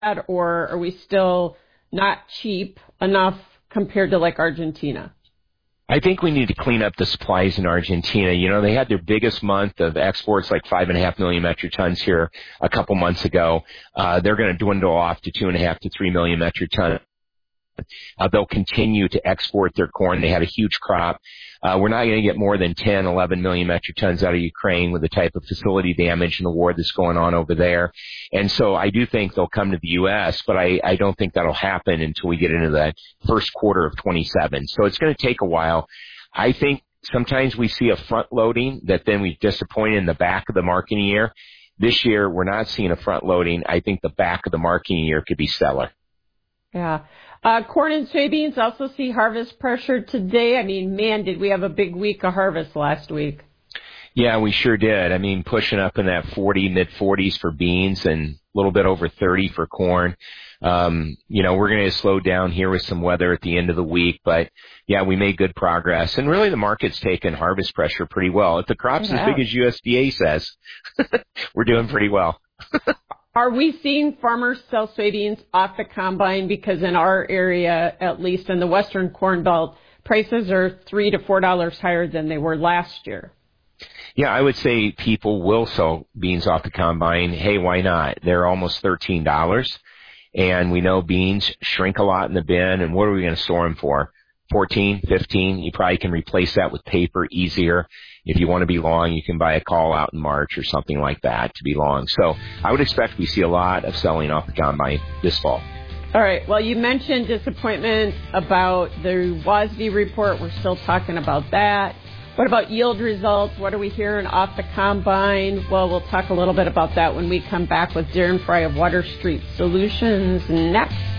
or are we still not cheap enough compared to like Argentina? I think we need to clean up the supplies in Argentina. You know, they had their biggest month of exports, like 5.5 million metric tons here a couple months ago. They're going to dwindle off to 2.5 to 3 million metric tons. They'll continue to export their corn. They had a huge crop. We're not going to get more than 10, 11 million metric tons out of Ukraine with the type of facility damage and the war that's going on over there. And so I do think they'll come to the U.S., but I don't think that'll happen until we get into the first quarter of 27. So it's going to take a while. I think sometimes we see a front loading that then we disappoint in the back of the marketing year. This year, we're not seeing a front loading. I think the back of the marketing year could be stellar. Yeah. Corn and soybeans also see harvest pressure today. I mean, man, did we have a big week of harvest last week. Yeah, we sure did. I mean, pushing up in that mid-40s for beans and a little bit over 30 for corn. You know, we're going to slow down here with some weather at the end of the week, but yeah, we made good progress. And really the market's taken harvest pressure pretty well. If the crop's as big as USDA says, we're doing pretty well. Are we seeing farmers sell soybeans off the combine? Because in our area, at least in the Western Corn Belt, prices are $3 to $4 higher than they were last year. Yeah, I would say people will sell beans off the combine. Hey, why not? They're almost $13. And we know beans shrink a lot in the bin. And what are we going to store them for? 14, 15. You probably can replace that with paper easier. If you want to be long, you can buy a call out in March or something like that to be long. So I would expect we see a lot of selling off the combine this fall. All right. Well, you mentioned disappointment about the WASDE report. We're still talking about that. What about yield results? What are we hearing off the combine? Well, we'll talk a little bit about that when we come back with Darren Fry of Water Street Solutions next.